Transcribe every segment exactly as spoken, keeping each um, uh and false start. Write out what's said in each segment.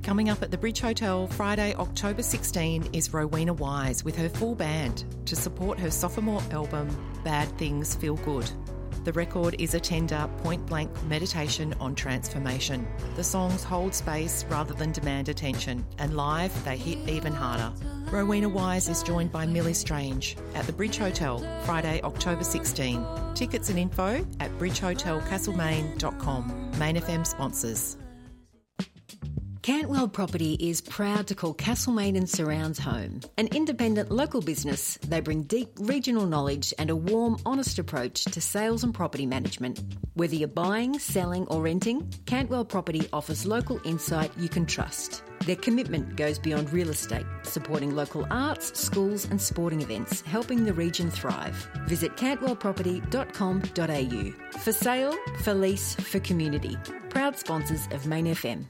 Coming up at the Bridge Hotel Friday, October sixteenth is Rowena Wise with her full band to support her sophomore album, Bad Things Feel Good. The record is a tender, point-blank meditation on transformation. The songs hold space rather than demand attention, and live they hit even harder. Rowena Wise is joined by Millie Strange at the Bridge Hotel Friday, October sixteenth. Tickets and info at bridge hotel castlemaine dot com. Main F M sponsors. Cantwell Property is proud to call Castlemaine and Surrounds home. An independent local business, they bring deep regional knowledge and a warm, honest approach to sales and property management. Whether you're buying, selling or renting, Cantwell Property offers local insight you can trust. Their commitment goes beyond real estate, supporting local arts, schools and sporting events, helping the region thrive. Visit cantwell property dot com dot a u. For sale, for lease, for community. Proud sponsors of Main F M.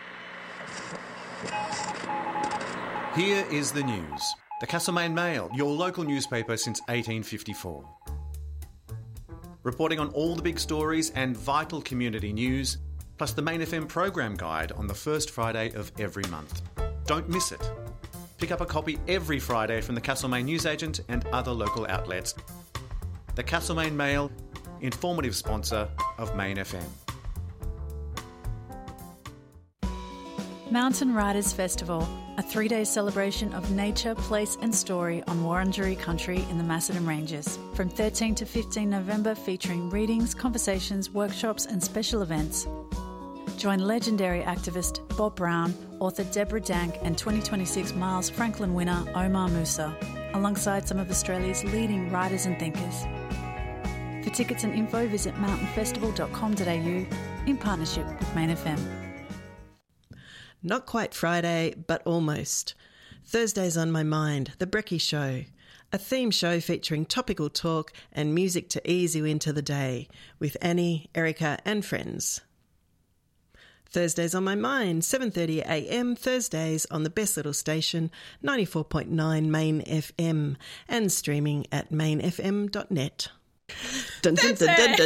Here is the news. The Castlemaine Mail, your local newspaper since eighteen fifty-four. Reporting on all the big stories and vital community news, plus the Main F M program guide on the first Friday of every month. Don't miss it. Pick up a copy every Friday from the Castlemaine newsagent and other local outlets. The Castlemaine Mail, informative sponsor of Main F M. Mountain Riders Festival, a three-day celebration of nature, place and story on Wurundjeri country in the Macedon Ranges. From thirteenth to fifteenth November, featuring readings, conversations, workshops and special events. Join legendary activist Bob Brown, author Deborah Dank and twenty twenty-six Miles Franklin winner Omar Musa, alongside some of Australia's leading writers and thinkers. For tickets and info, visit mountain festival dot com dot a u in partnership with Main F M. Not quite Friday, but almost. Thursday's on my mind, The Brekkie Show, a theme show featuring topical talk and music to ease you into the day with Annie, Erica and friends. Thursday's on my mind, seven thirty a m Thursdays on the best little station, ninety-four point nine Main F M and streaming at main f m dot net. Thursdays!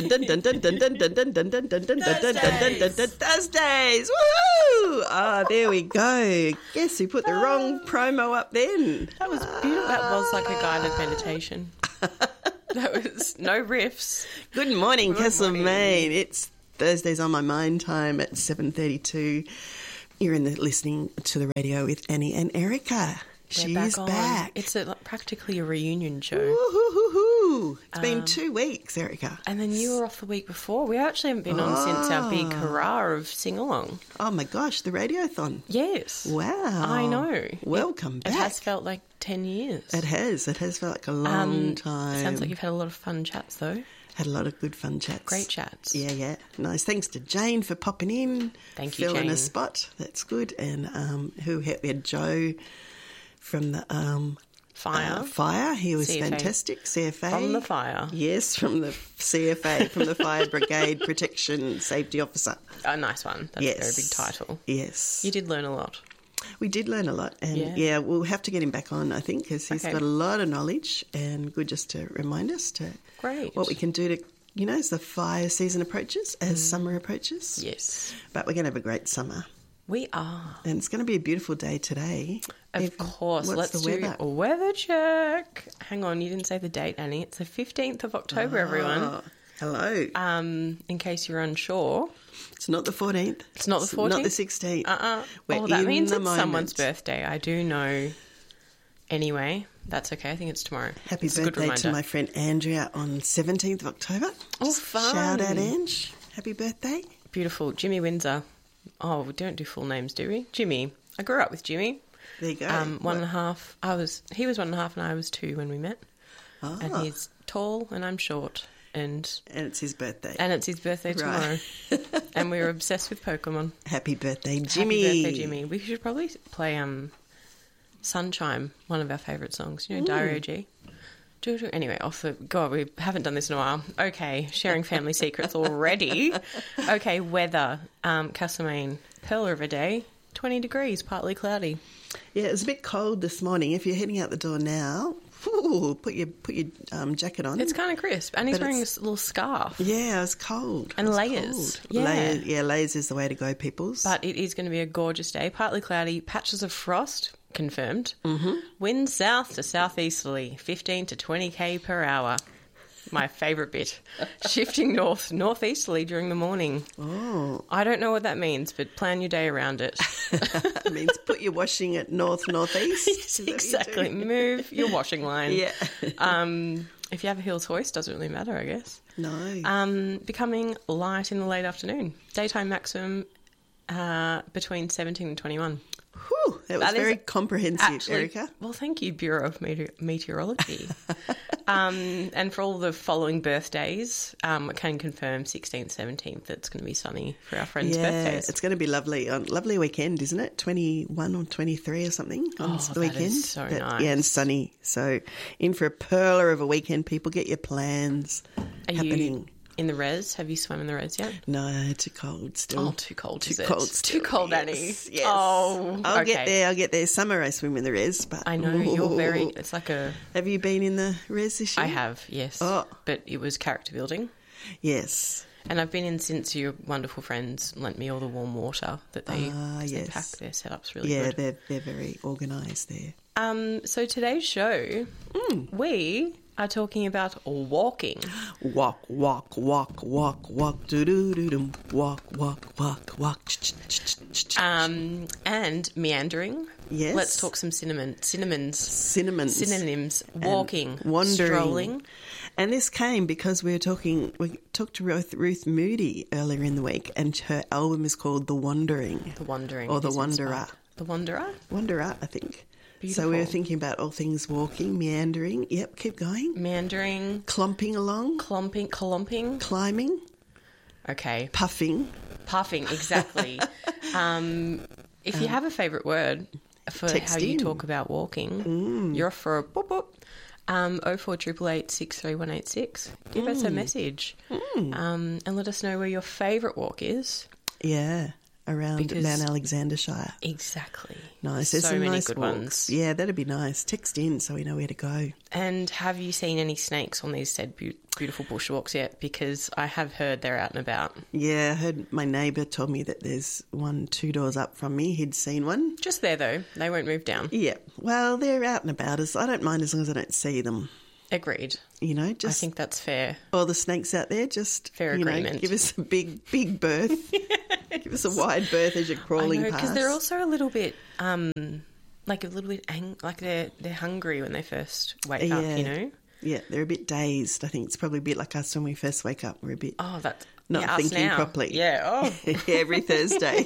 Woohoo! Ah, there we go. Guess who put the wrong promo up then? That was beautiful. That was like a guided meditation. That was no riffs. Good morning, Good Castlemaine. morning. It's Thursdays on my mind time at seven thirty-two. You're in the listening to the radio with Annie and Erica. She's back. on. back. It's a, like, practically a reunion show. Woo-hoo-hoo-hoo. It's Um, been two weeks, Erica. And then you were off the week before. We actually haven't been on since our big hurrah of sing-along. Oh, my gosh, the radiothon. Yes. Wow. I know. Welcome it, back. It has felt like ten years. It has. It has felt like a long Um, time. Sounds like you've had a lot of fun chats, though. Had a lot of good fun chats. Great chats. Yeah, yeah. Nice. Thanks to Jane for popping in. Thank you, filling Jane. a spot. That's good. And um, who had, we had Joe from the um, Fire. Uh, fire. He was C F A. fantastic. C F A. From the fire. Yes, from the C F A, from the Fire Brigade Protection Safety Officer. A nice one. That's yes. a very big title. Yes. You did learn a lot. We did learn a lot. And yeah, Yeah. we'll have to get him back on, I think, because he's Okay. got a lot of knowledge and good just to remind us to Great. what we can do to, you know, as the fire season approaches, as mm. summer approaches. Yes. But we're going to have a great summer. We are. And it's going to be a beautiful day today. Of If- course. What's Let's the do weather? a weather check. Hang on, you didn't say the date, Annie. It's the fifteenth of October, everyone. Oh, hello. Um, in case you're unsure. It's not the fourteenth. It's not the fourteenth? Not the sixteenth. Uh-uh. We're Oh, that in means the it's moment. someone's birthday. I do know. Anyway, that's okay. I think it's tomorrow. Happy It's a good birthday to reminder. my friend Andrea on seventeenth of October. Oh, Just fun. Shout out, Ange. Happy birthday. Beautiful. Jimmy Windsor. Oh, we don't do full names, do we? Jimmy. I grew up with Jimmy. There you go. Um, one and a What- half. I was. He was one and a half, and I was two when we met. Ah, And he's tall, and I'm short, and and it's his birthday. and it's his birthday tomorrow. Right. And we were obsessed with Pokemon. Happy birthday, Jimmy. Happy birthday, Jimmy. We should probably play um, Sunshine, one of our favourite songs. You know, Diary O G. Do, do. Anyway, off the... God, we haven't done this in a while. Okay, sharing family secrets already. Okay, weather. Um, Castlemaine, Pearl River Day, twenty degrees, partly cloudy. Yeah, it was a bit cold this morning. If you're heading out the door now Ooh, put your put your um, jacket on. It's kind of crisp, and he's But wearing it's- this little scarf. Yeah, it's cold. And It's layers. cold. Yeah. Layer- yeah, layers is the way to go, peoples. But it is going to be a gorgeous day. Partly cloudy, patches of frost confirmed. Mm-hmm. Wind south to southeasterly, fifteen to twenty k per hour. My favourite bit. Shifting north, northeasterly during the morning. Oh, I don't know what that means, but plan your day around it. it means put your washing at north northeast. Is that what you Exactly. do? Move your washing line. Yeah. Um, if you have a heels hoist, doesn't really matter, I guess. No. Um, becoming light in the late afternoon. Daytime maximum uh, between seventeen and twenty-one. Whew, that was That is very comprehensive, Actually, Erica. well, thank you, Bureau of Meteor- Meteorology. um, and for all the following birthdays, um, I can confirm sixteenth, seventeenth, it's going to be sunny for our friends' Yeah, birthdays. it's going to be lovely. On lovely weekend, isn't it? twenty-one or twenty-three or something on Oh, the that weekend. is so But- nice. Yeah, and sunny. So in for a perler of a weekend. People, get your plans Are happening. you in the res? Have you swum in the res yet? No, too cold still. Oh, too cold, Too is it? cold Too still. cold, yes, Annie. Yes. Oh, I'll okay. get there. I'll get there. Summer I swim in the res, but I know, you're very, it's like a, Have you been in the res this year? I have, yes. Oh. But it was character building. Yes. And I've been in since your wonderful friends lent me all the warm water that they, Ah, 'cause they yes. pack. Their setup's really Yeah, good. they're they're very organised there. Um, so today's show, we are talking about walking. Walk, walk, walk, walk, walk, doo doo doo doo. Walk, walk, walk, walk. ch- ch- ch- ch- ch- Um, and meandering. Yes. Let's talk some cinnamon, cinnamons, Cinnamon. synonyms. Walking, wandering. strolling. And this came because we were talking, we talked to Ruth, Ruth Moody earlier in the week, and her album is called The Wandering. The wandering. Or The is Wanderer. inspired. The Wanderer? Wanderer, I think. So Beautiful. we were thinking about all things walking, meandering. Yep, keep going. Meandering, Clomping along, clumping, clumping. climbing, Okay. puffing. Puffing, exactly. um, if you have a favourite word for text how you in. talk about walking, you're off for a boop boop. Um, oh four eight eight eight six three one eight six. Give us a message um, and let us know where your favourite walk is. Yeah, around Because- Mount Alexander Shire. Exactly. Nice. There's so some many nice good walks. ones. Yeah, that'd be nice. Text in so we know where to go. And have you seen any snakes on these said beau- beautiful bushwalks yet? Because I have heard they're out and about. Yeah, I heard my neighbour told me that there's one two doors up from me. He'd seen one. Just there though. They won't move down. Yeah, well, they're out and about. Us. I don't mind as long as I don't see them. Agreed. You know, I just think that's fair. all the snakes out there. Just Fair you know, agreement. give us a big, big berth. Give us a wide berth as you're I crawling know, past. because they're also a little bit, um, like a little bit, ang- like they're they're hungry when they first wake up. Yeah. You know. Yeah, they're a bit dazed. I think it's probably a bit like us when we first wake up. We're a bit Oh, that's not yeah, us thinking now. properly. Yeah. Oh, every Thursday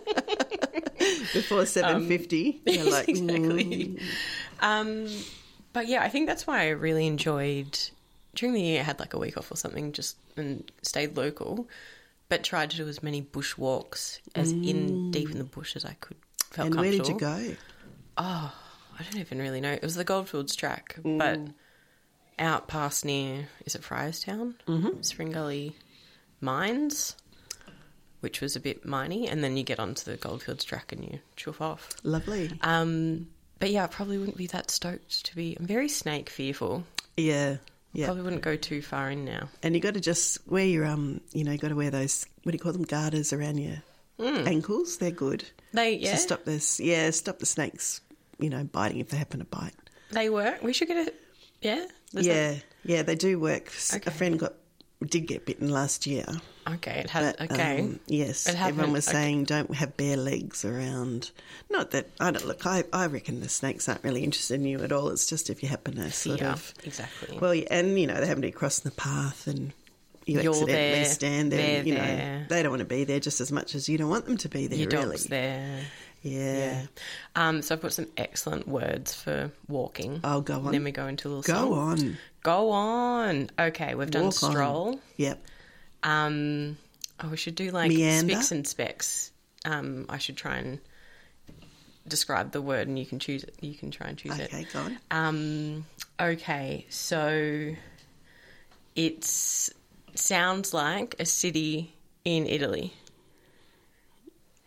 before seven fifty. You're like, exactly. mm. Um, but yeah, I think that's why I really enjoyed during the year. I had like a week off or something, just and stayed local, but tried to do as many bushwalks as in deep in the bush as I could. Felt And where did you comfortable. go? Oh, I don't even really know. It was the Goldfields track, but out past near, is it Friarstown? Mm-hmm. Spring Gully Mines, which was a bit miney, and then you get onto the Goldfields track and you chuff off. Lovely. Um, but yeah, I probably wouldn't be that stoked to be. I'm very snake fearful. Yeah, yeah. Probably wouldn't go too far in now. And you got to just wear your um, you know, you got to wear those, what do you call them, garters around your ankles. They're good. They yeah, To stop this, yeah, stop the snakes, you know, biting if they happen to bite. they work. We should get a yeah. Was yeah, that- yeah, they do work. Okay. A friend got did get bitten last year. okay. It had But, okay. um, yes, It happened- everyone was okay. saying don't have bare legs around. Not that I don't look. I, I reckon the snakes aren't really interested in you at all. It's just if you happen to sort Yeah, of exactly. Well, yeah, and you know they happen to be crossing the path and you You're accidentally there, stand there. they're and, you know there. they don't want to be there just as much as you don't want them to be there. Your really, dog's there. Yeah. Um, so I've got some excellent words for walking. Oh, go on. Then we go into a little Go song. on. Go on. Okay, we've done Walk on. stroll. Yep. Um, oh, we should do like Meander? spicks and specks. Um, I should try and describe the word, and you can choose it. You can try and choose it. Okay, go on. Um, okay, so it sounds like a city in Italy.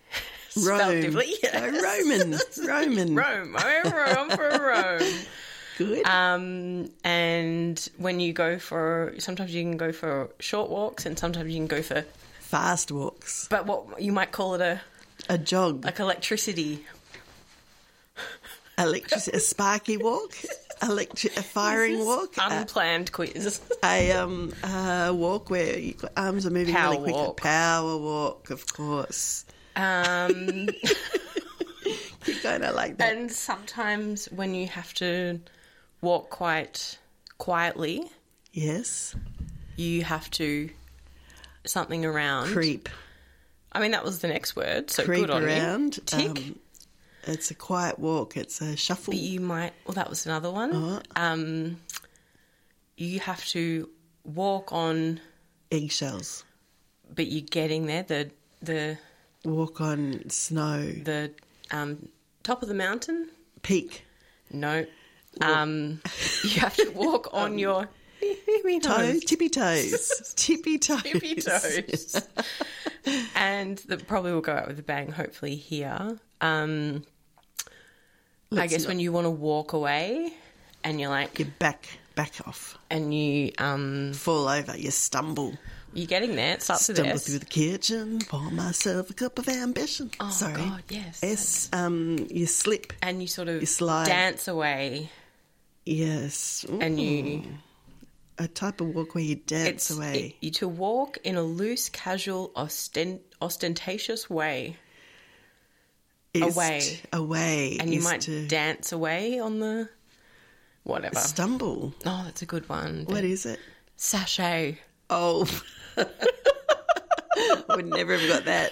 Rome. Spelled differently, yes. Oh, Roman. Roman. Rome. I'm Rome for Rome. Good. Um, and when you go for, sometimes you can go for short walks and sometimes you can go for, Fast walks. but what you might call it a, A jog. like electricity. Electric, a sparky walk. Electric, a firing walk. A, Unplanned quiz. a um a walk where your arms are moving Power really quick. walk. A power walk, of course. Um, You kind of like that. and sometimes when you have to walk quite quietly, Yes. you have to something around. Creep. I mean, that was the next word, so Creep good on around. you. Tick. Um, it's a quiet walk. It's a shuffle. But you might, well, that was another one. Oh. Um, you have to walk on, Eggshells. but you're getting there. The the Walk on snow. the um, top of the mountain. Peak. No, um, you have to walk on your Toe. Tippy toes. Tippy toes. tippy toes. And that probably will go out with a bang. Hopefully here. Um, I Let's guess not- when you want to walk away, and you're like, You back, back off. and you um, Fall over. You stumble. you're getting there. It starts with Stumble S. through the kitchen. Pour myself a cup of ambition. Oh, Sorry. God, yes. S. Um, you slip. And you sort of You slide. dance away, Yes. and you A type of walk where you dance it's away. it- you to walk in a loose, casual, ostent, ostentatious way, Is away. t- away. and you is might to dance away on the whatever. stumble. Oh, that's a good one. What is it? Sachet? Oh. I would never have got that.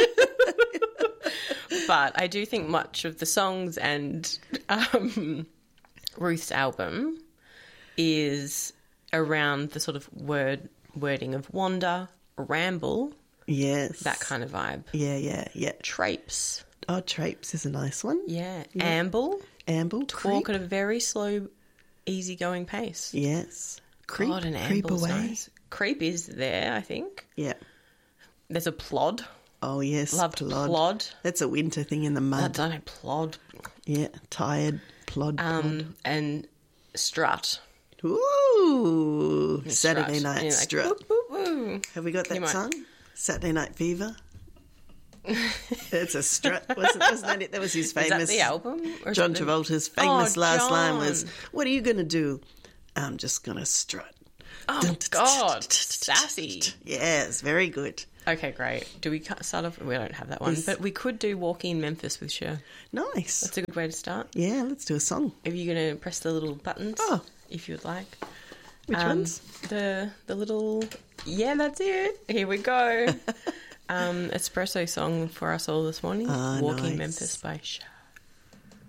But I do think much of the songs and um, Ruth's album is around the sort of word wording of wander, ramble, Yes. that kind of vibe. Yeah, yeah, yeah. Traipse, Oh, traipse is a nice one. yeah. Amble, Amble, walk creep. at a very slow, easygoing pace. Yes. Creep, God, an creep amble's away. nice. Creep is there, I think. Yeah. There's a plod. Oh, yes. Love to plod. plod. That's a winter thing in the I mud. don't know, plod. Yeah, tired, plod, plod. Um, and strut. Ooh, Saturday Strut. Night And you're like, Strut. whoop, whoop, whoop. Have we got You that might- song? Saturday Night Fever. It's a strut, wasn't, wasn't that it? That was his Is famous. that the album? Or is John it the- Travolta's famous Oh, last line was, John. "What are you going to do?" "I'm just going to strut." Oh, God. Sassy. Yes, very good. Okay, great. Do we cut- start off? We don't have that one, Yes. but we could do Walking in Memphis with Cher. Nice. That's a good way to start. Yeah, let's do a song. Are you going to press the little buttons? Oh. If you'd like. Which Um, ones? The the little... Yeah, that's it. Here we go. um, espresso song for us all this morning. Ah, Walking nice. Memphis by Cher.